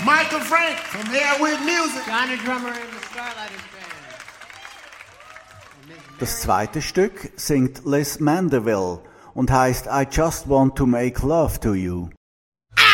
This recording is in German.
Michael Frank from Airway Music. Johnny Drummer and the Starlighters Band. Das zweite Stück singt Les Mandeville und heißt I Just Want to Make Love to You.